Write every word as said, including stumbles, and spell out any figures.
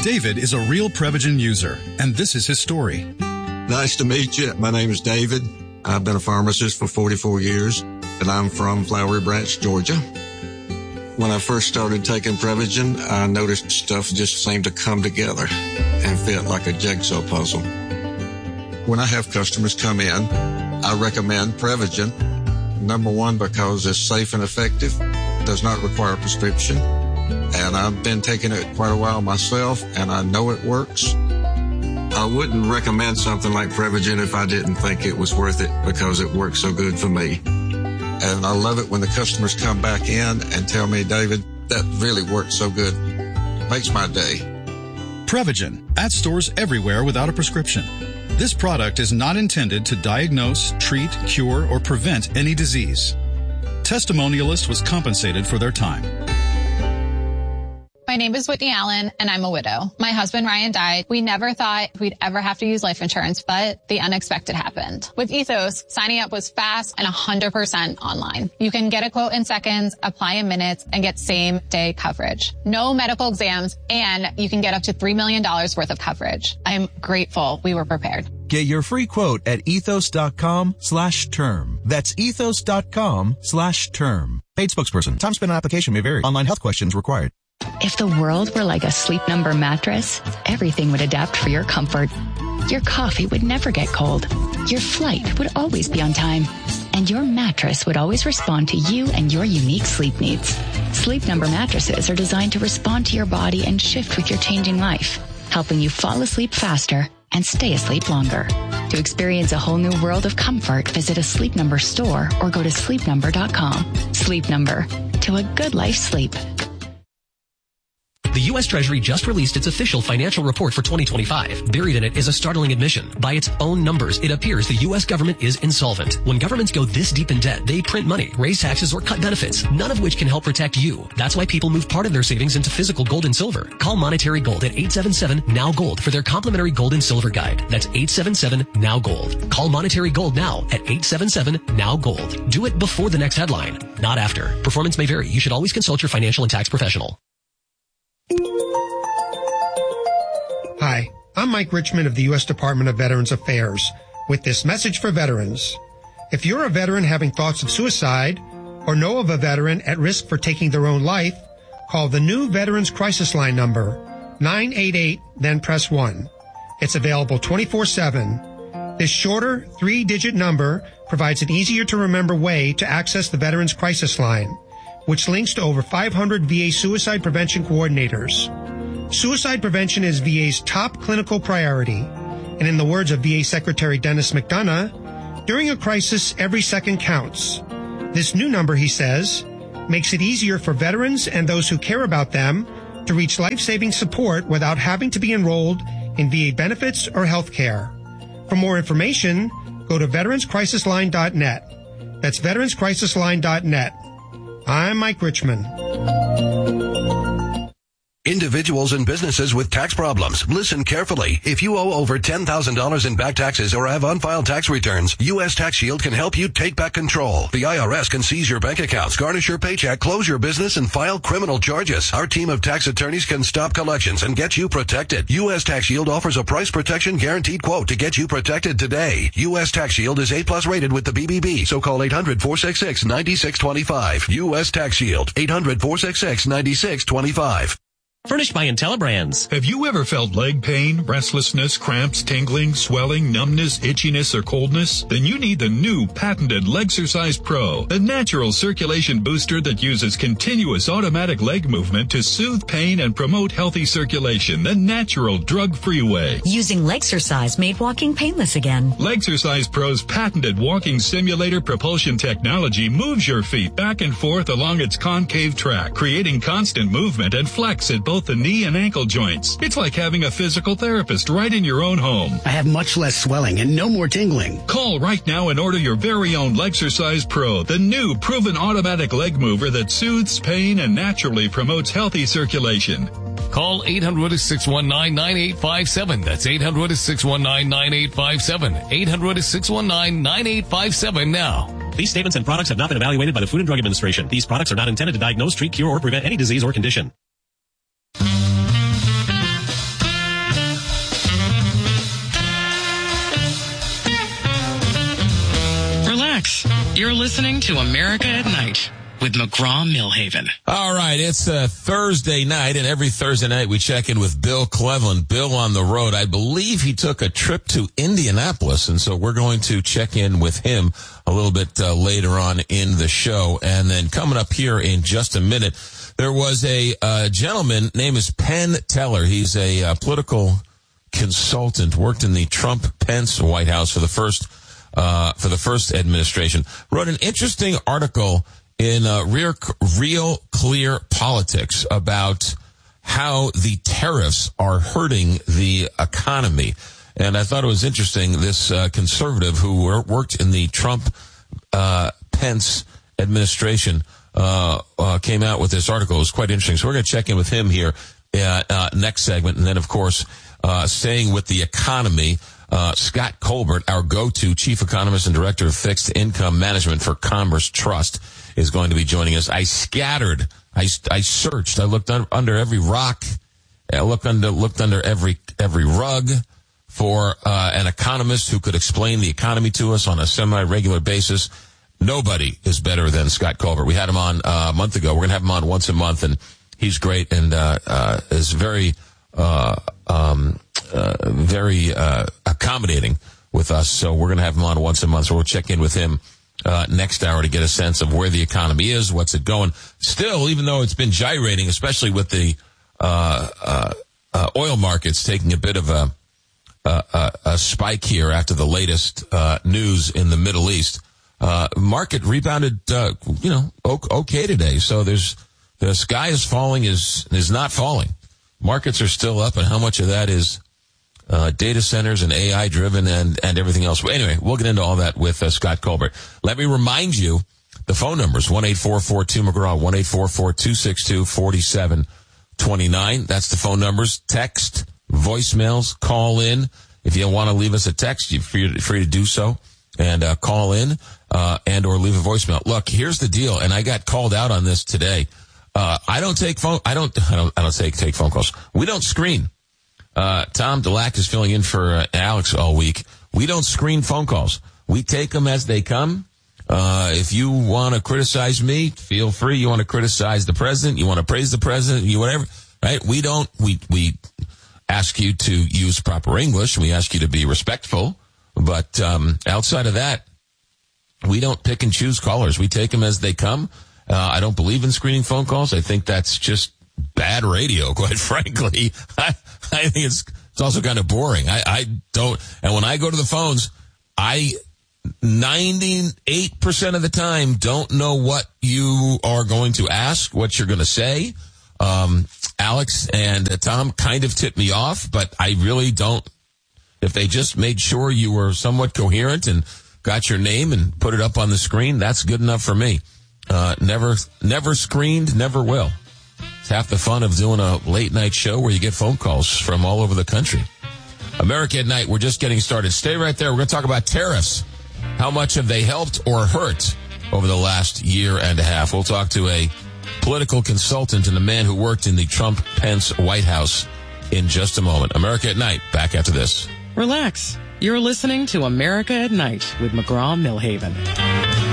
David is a real Prevagen user, and this is his story. Nice to meet you. My name is David. I've been a pharmacist for forty-four years, and I'm from Flowery Branch, Georgia. When I first started taking Prevagen, I noticed stuff just seemed to come together and fit like a jigsaw puzzle. When I have customers come in, I recommend Prevagen. Number one, because it's safe and effective, does not require a prescription, and I've been taking it quite a while myself, and I know it works. I wouldn't recommend something like Prevagen if I didn't think it was worth it because it works so good for me. And I love it when the customers come back in and tell me, David, that really worked so good. Makes my day. Prevagen, at stores everywhere without a prescription. This product is not intended to diagnose, treat, cure, or prevent any disease. Testimonialist was compensated for their time. My name is Whitney Allen, and I'm a widow. My husband, Ryan, died. We never thought we'd ever have to use life insurance, but the unexpected happened. With Ethos, signing up was fast and one hundred percent online. You can get a quote in seconds, apply in minutes, and get same-day coverage. No medical exams, and you can get up to three million dollars worth of coverage. I'm grateful we were prepared. Get your free quote at ethos.com slash term. That's ethos.com slash term. Paid spokesperson. Time spent on application may vary. Online health questions required. If the world were like a Sleep Number mattress, everything would adapt for your comfort. Your coffee would never get cold. Your flight would always be on time. And your mattress would always respond to you and your unique sleep needs. Sleep Number mattresses are designed to respond to your body and shift with your changing life, helping you fall asleep faster and stay asleep longer. To experience a whole new world of comfort, visit a Sleep Number store or go to sleep number dot com. Sleep Number. To a good life sleep. The U S Treasury just released its official financial report for twenty twenty-five. Buried in it is a startling admission. By its own numbers, it appears the U S government is insolvent. When governments go this deep in debt, they print money, raise taxes, or cut benefits, none of which can help protect you. That's why people move part of their savings into physical gold and silver. Call Monetary Gold at eight seven seven, N O W Gold for their complimentary gold and silver guide. That's eight seven seven, N O W Gold. Call Monetary Gold now at eight seven seven, N O W Gold. Do it before the next headline, not after. Performance may vary. You should always consult your financial and tax professional. Hi, I'm Mike Richmond of the U S Department of Veterans Affairs with this message for veterans. If you're a veteran having thoughts of suicide or know of a veteran at risk for taking their own life, call the new Veterans Crisis Line number nine eight eight, then press one. It's available twenty-four seven. This shorter three-digit number provides an easier-to-remember way to access the Veterans Crisis Line, which links to over five hundred V A suicide prevention coordinators. Suicide prevention is V A's top clinical priority, and in the words of V A Secretary Dennis McDonough, during a crisis, every second counts. This new number, he says, makes it easier for veterans and those who care about them to reach life-saving support without having to be enrolled in V A benefits or health care. For more information, go to veterans crisis line dot net. That's veterans crisis line dot net. I'm Mike Richmond. Individuals and businesses with tax problems, listen carefully. If you owe over ten thousand dollars in back taxes or have unfiled tax returns, U S Tax Shield can help you take back control. The I R S can seize your bank accounts, garnish your paycheck, close your business, and file criminal charges. Our team of tax attorneys can stop collections and get you protected. U S Tax Shield offers a price protection guaranteed quote to get you protected today. U S Tax Shield is A plus rated with the B B B, so call eight hundred, four six six, nine six two five. U S Tax Shield, eight hundred, four six six, nine six two five. Furnished by IntelliBrands. Have you ever felt leg pain, restlessness, cramps, tingling, swelling, numbness, itchiness, or coldness? Then you need the new patented Legsercise Pro, a natural circulation booster that uses continuous automatic leg movement to soothe pain and promote healthy circulation the natural, drug-free way. Using Legsercise made walking painless again. Legsercise Pro's patented walking simulator propulsion technology moves your feet back and forth along its concave track, creating constant movement and flex at both the knee and ankle joints. It's like having a physical therapist right in your own home. I have much less swelling and no more tingling. Call right now and order your very own Legsercise Pro, the new proven automatic leg mover that soothes pain and naturally promotes healthy circulation. Call eight hundred, six one nine, nine eight five seven. That's eight hundred, six one nine, nine eight five seven. eight hundred, six one nine, nine eight five seven now. These statements and products have not been evaluated by the Food and Drug Administration. These products are not intended to diagnose, treat, cure, or prevent any disease or condition. You're listening to America at Night with McGraw-Milhaven. All right, it's a Thursday night, and every Thursday night we check in with Bill Cleveland. Bill on the road. I believe he took a trip to Indianapolis, and so we're going to check in with him a little bit uh, later on in the show. And then coming up here in just a minute, there was a uh, gentleman, name is Penn Teller. He's a uh, political consultant, worked in the Trump-Pence White House for the first uh, for the first administration. Wrote an interesting article in uh, Real, Real Clear Politics about how the tariffs are hurting the economy. And I thought it was interesting, this uh, conservative who wor- worked in the Trump-Pence uh, administration uh, uh, came out with this article. It was quite interesting. So we're going to check in with him here uh, uh, next segment. And then, of course, uh, staying with the economy, uh, Scott Colbert, our go-to chief economist and director of fixed income management for Commerce Trust, is going to be joining us. I scattered, I, I searched, I looked un, under every rock, I looked under, looked under every, every rug for, uh, an economist who could explain the economy to us on a semi-regular basis. Nobody is better than Scott Colbert. We had him on uh, a month ago. We're going to have him on once a month, and he's great and, uh, uh, is very, uh, um, uh, very, uh, accommodating with us. So we're going to have him on once a month. So we'll check in with him Uh, next hour to get a sense of where the economy is, what's it going. Still, even though it's been gyrating, especially with the uh, uh, uh, oil markets taking a bit of a, a, a spike here after the latest uh, news in the Middle East, uh, market rebounded, uh, you know, okay today. So there's the sky is falling is is not falling. Markets are still up, and how much of that is Uh, data centers and A I driven and, and everything else. But anyway, we'll get into all that with uh, Scott Colbert. Let me remind you, the phone numbers, one eight four four two McGraw, one eight four four two six two four seven two nine. That's the phone numbers. Text, voicemails, call in. If you want to leave us a text, you're free, free to do so. And uh, call in uh, and or leave a voicemail. Look, here's the deal, and I got called out on this today. Uh, I don't take phone, I don't, I don't, I don't take, take phone calls. We don't screen. Uh, Tom DeLack is filling in for uh, Alex all week. We don't screen phone calls. We take them as they come. Uh, if you want to criticize me, feel free. You want to criticize the president, you want to praise the president, you whatever, right? We don't, we, we ask you to use proper English. We ask you to be respectful. But, um, outside of that, we don't pick and choose callers. We take them as they come. Uh, I don't believe in screening phone calls. I think that's just bad radio, quite frankly. I, I think it's it's also kind of boring. I, I don't, and when I go to the phones, I ninety-eight percent of the time don't know what you are going to ask, what you're going to say. Um, Alex and uh, Tom kind of tipped me off, but I really don't. If they just made sure you were somewhat coherent and got your name and put it up on the screen, that's good enough for me. Uh, never, never screened, never will. It's half the fun of doing a late night show where you get phone calls from all over the country. America at Night, we're just getting started. Stay right there. We're going to talk about tariffs. How much have they helped or hurt over the last year and a half? We'll talk to a political consultant and a man who worked in the Trump-Pence White House in just a moment. America at Night, back after this. Relax. You're listening to America at Night with McGraw-Milhaven.